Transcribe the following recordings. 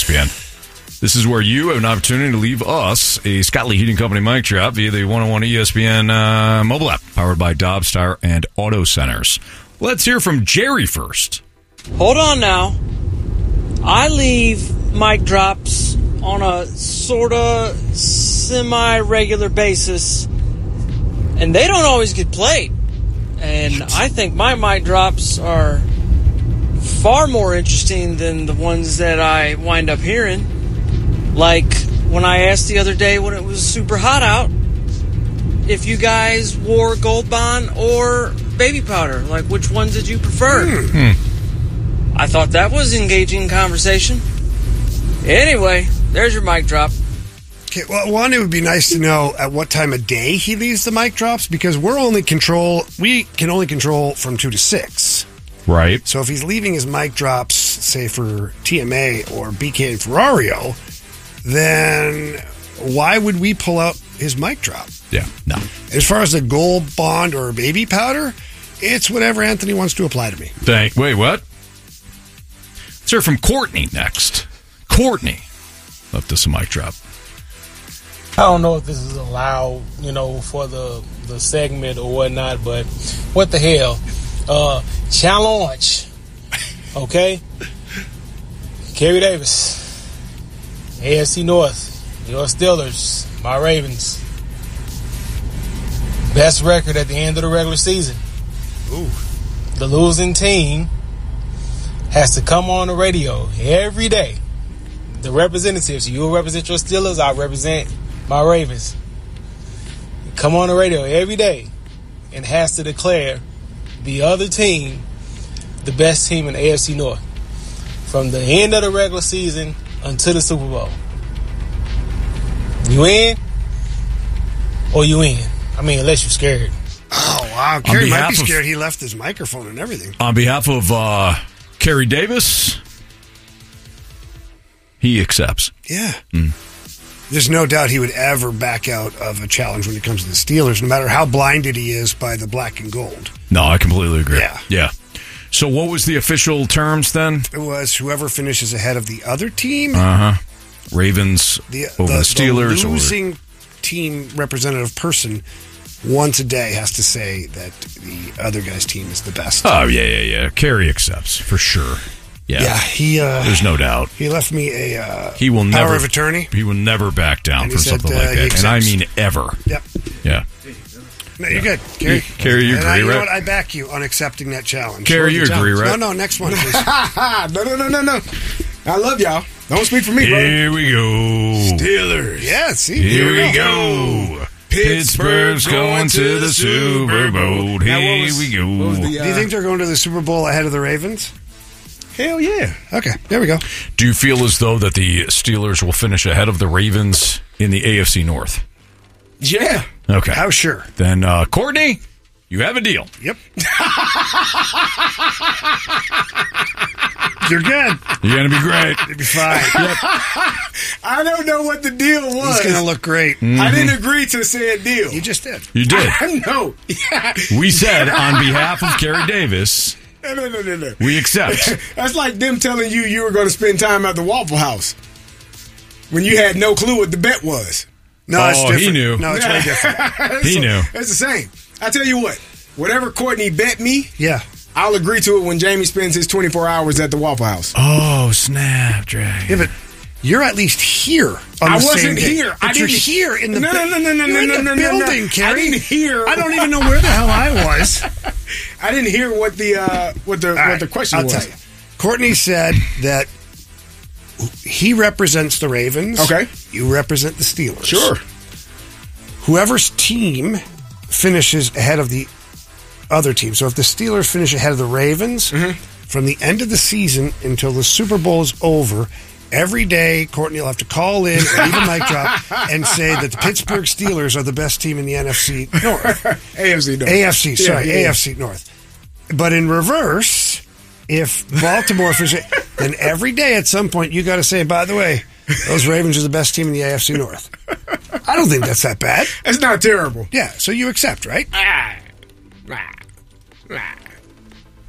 ESPN. This is where you have an opportunity to leave us a Scott Lee Heating Company mic drop via the 101 ESPN mobile app, powered by Dobbs Tire and Auto Centers. Let's hear from Jerry first. Hold on now. I leave mic drops on a sort of semi-regular basis, and they don't always get played. And I think my mic drops are far more interesting than the ones that I wind up hearing. Like when I asked the other day when it was super hot out if you guys wore Gold Bond or baby powder. Like, which ones did you prefer? I thought that was engaging conversation. Anyway, there's your mic drop. Okay, well, one, it would be nice to know at what time of day he leaves the mic drops, because we can only control from 2 to 6. Right. So if he's leaving his mic drops, say for TMA or BK and Ferrario, then why would we pull out his mic drop? Yeah, no. As far as the Gold Bond or baby powder, it's whatever Anthony wants to apply to me. Wait, what? Let's hear from Courtney next. Courtney left us a mic drop. I don't know if this is allowed, for the segment or whatnot, but what the hell? Challenge. Okay? Kerry Davis. AFC North. Your Steelers. My Ravens. Best record at the end of the regular season. Ooh. The losing team has to come on the radio every day. The representatives, you represent your Steelers, I represent my Ravens. Come on the radio every day and has to declare the other team the best team in the AFC North from the end of the regular season until the Super Bowl. You in or you in? I mean, unless you're scared. Oh, wow. Kerry might be scared. He left his microphone and everything. On behalf of Kerry Davis, he accepts. Yeah. There's no doubt he would ever back out of a challenge when it comes to the Steelers, no matter how blinded he is by the black and gold. No, I completely agree. Yeah. So what was the official terms then? It was whoever finishes ahead of the other team. Ravens over the Steelers. The losing team representative person once a day has to say that the other guy's team is the best. Oh, yeah. Kerry accepts, for sure. Yeah, there's no doubt. He left me a power of attorney. He will never back down from something like that. And I mean ever. Yep. Yeah. No, you're good. Kerry, you agree, you know right? what? I back you on accepting that challenge. Kerry, you agree, right? No, next one, please. No. I love y'all. Don't speak for me, bro. Here we go. Steelers. Yeah, see? Here we go. Pittsburgh's going to the Super Bowl. Here we go. Do you think they're going to the Super Bowl ahead of the Ravens? Hell yeah. Okay, there we go. Do you feel as though that the Steelers will finish ahead of the Ravens in the AFC North? Yeah. Okay. How sure? Then, Courtney, you have a deal. Yep. You're good. You're going to be great. You'll be fine. Yep. I don't know what the deal was. It's going to look great. Mm-hmm. I didn't agree to said deal. You just did. You did. I know. Yeah. We said on behalf of Kerry Davis, No. we accept. That's like them telling you were going to spend time at the Waffle House when you had no clue what the bet was. No, it's different. He knew. No, it's way different. He knew. It's the same. I tell you what, whatever Courtney bet me, Yeah. I'll agree to it when Jamie spends his 24 hours at the Waffle House. Oh, Snapdragon. Yeah, but you're at least here on the same wasn't day. here. But you're here in the No. You're in the building, Kerry. I didn't hear. I don't even know where the hell I was. I didn't hear what the question was. I'll tell you. Courtney said that he represents the Ravens. Okay. You represent the Steelers. Sure. Whoever's team finishes ahead of the other team. So if the Steelers finish ahead of the Ravens, from the end of the season until the Super Bowl is over, every day Courtney will have to call in or leave a mic drop and say that the Pittsburgh Steelers are the best team in the NFC North. AFC North. AFC North. But in reverse, if Baltimore finishes, then every day at some point you got to say, by the way, those Ravens are the best team in the AFC North. I don't think that's that bad. It's not terrible. Yeah, so you accept, right?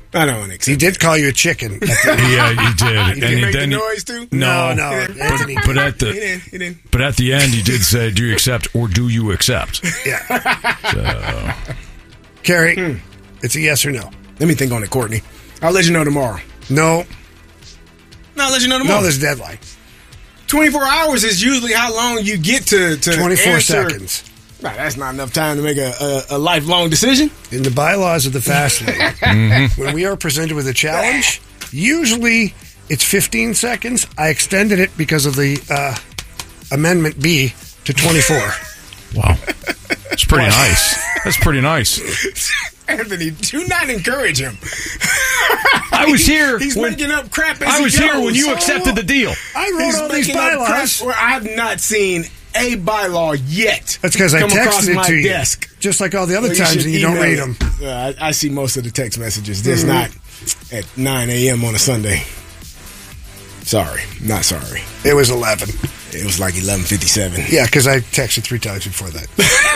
I don't want to He accept. did call you a chicken. At the Yeah, he did. Did he make the noise too? No, Anthony. But at He the didn't. but at the end, he did say, "Do you accept or do you accept?" Yeah. Kerry, it's a yes or no. Let me think on it, Courtney. I'll let you know tomorrow. No. No, I'll let you know tomorrow. No, there's a deadline. 24 hours is usually how long you get to 24 answer. seconds. Right, that's not enough time to make a lifelong decision. In the bylaws of the Fast Lane, when we are presented with a challenge, usually it's 15 seconds. I extended it because of the Amendment B to 24. Wow, it's pretty nice. That's pretty nice. Anthony, do not encourage him. I was here. He's when, making up crap as I he was here goes. when you accepted the deal. I wrote He's all these making up crap bylaws. where I've not seen a bylae yet. That's because I come across texted it my to you. desk. Just like all the other Well, times, should and you don't email read it. them. I see most of the text messages. Just not at 9 a.m. on a Sunday. Sorry. Not sorry. It was 11. It was like 11:57. Yeah, because I texted 3 times before that.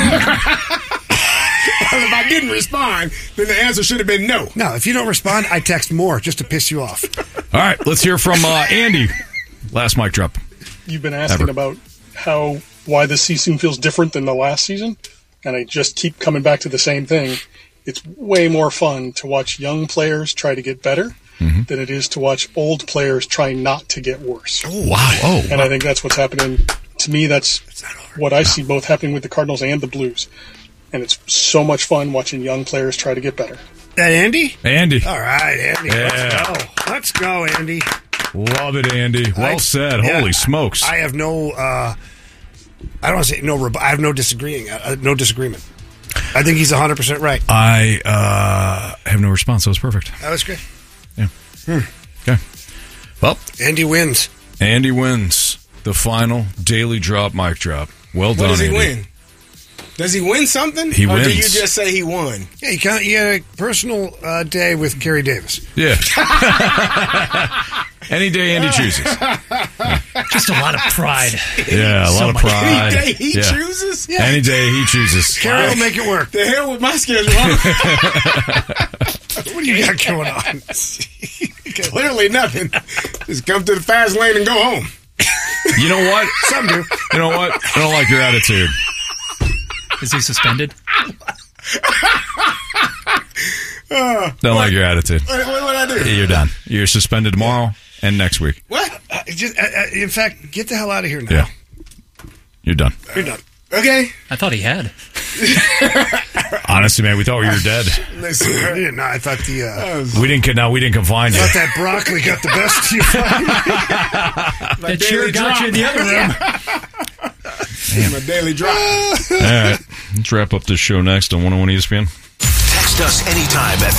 If I didn't respond, then the answer should have been no. No, if you don't respond, I text more just to piss you off. All right, let's hear from Andy. Last mic drop. You've been asking about why this season feels different than the last season, and I just keep coming back to the same thing. It's way more fun to watch young players try to get better than it is to watch old players try not to get worse. Wow. Oh, And I think that's what's happening. To me, that's what I see both happening with the Cardinals and the Blues. And it's so much fun watching young players try to get better. That Andy? Andy. All right, Andy. Yeah. Let's go. Let's go, Andy. Love it, Andy. Well said. Yeah. Holy smokes. I have no. I don't want to say no. I have no disagreeing. No disagreement. I think he's 100% right. I have no response. That was perfect. That was good. Yeah. Okay. Well, Andy wins. Andy wins the final daily drop mic drop. Well What done, does he Andy. win? Does he win something? He or wins. do you just say he won? Yeah, you had a personal day with Kerry Davis. Yeah. Any day Andy chooses. Just a lot of pride. Yeah, a lot of pride. Any day he Yeah. chooses? Any day he chooses. Kerry will make it work. The hell with my schedule. What do you got going on? Clearly nothing. Just come to the fast lane and go home. You know what? Some do. You know what? I don't like your attitude. Is he suspended? Don't like your attitude. What I do? You're done. You're suspended tomorrow and next week. What? In fact, get the hell out of here now. Yeah. You're done. You're done. Okay. I thought he had. Honestly, man, we thought you were dead. Listen. No, I thought We didn't confine you. thought that broccoli got the best of you. That chair got you in the other room. My daily drop. All right. Let's wrap up this show next on 101 ESPN. Text us anytime at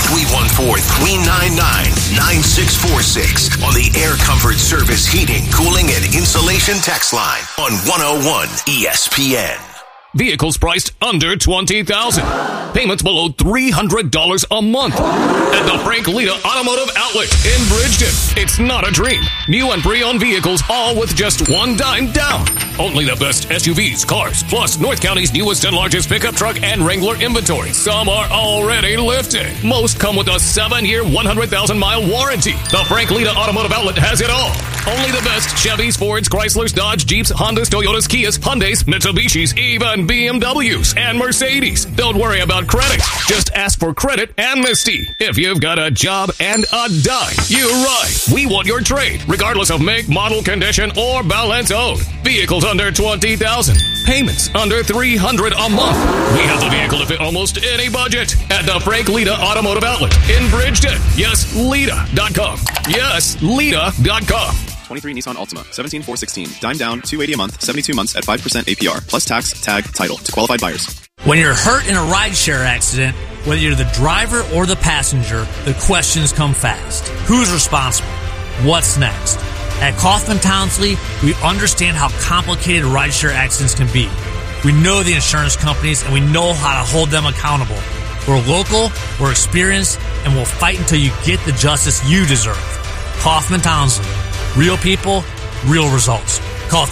314-399-9646 on the Air Comfort Service Heating, Cooling, and Insulation text line on 101 ESPN. Vehicles priced under $20,000. Payments below $300 a month. At the Frank Lita Automotive Outlet in Bridgeton. It's not a dream. New and pre-owned vehicles, all with just $1 down. Only the best SUVs, cars, plus North County's newest and largest pickup truck and Wrangler inventory. Some are already lifted. Most come with a 7-year, 100,000-mile warranty. The Frank Lita Automotive Outlet has it all. Only the best Chevys, Fords, Chryslers, Dodge, Jeeps, Hondas, Toyotas, Kias, Hyundais, Mitsubishis, even BMWs and Mercedes. Don't worry about credit. Just ask for credit amnesty. If you've got a job and a dime, you're right. We want your trade, regardless of make, model, condition, or balance owed. Vehicles under $20,000. Payments under $300 a month. We have the vehicle to fit almost any budget at the Frank Lita Automotive Outlet in Bridgeton. Yes, Lita.com. Yes, Lita.com. 23 Nissan Altima, 17,416. Dime down, $280 a month, 72 months at 5% APR, plus tax, tag, title to qualified buyers. When you're hurt in a rideshare accident, whether you're the driver or the passenger, the questions come fast. Who's responsible? What's next? At Kaufman Townsley, we understand how complicated rideshare accidents can be. We know the insurance companies and we know how to hold them accountable. We're local, we're experienced, and we'll fight until you get the justice you deserve. Kaufman Townsley. Real people, real results. Call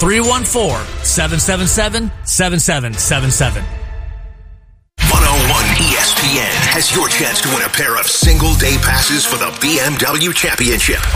314-777-7777. 101 ESPN. has your chance to win a pair of single-day passes for the BMW Championship.